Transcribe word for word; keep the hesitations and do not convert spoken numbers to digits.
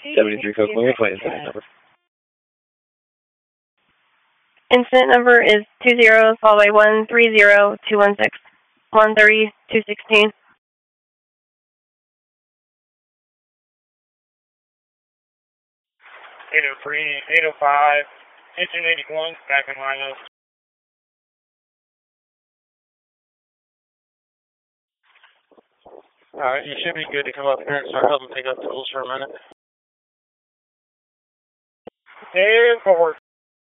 seventy-three Cokeman, what's my incident number? Incident number is two zeros followed by one three zero two one six one thirty two sixteen. eight oh three, eight oh five, eighteen eighty-one, back in line up. Alright, you should be good to come up here and start helping pick up tools for a minute. And forward.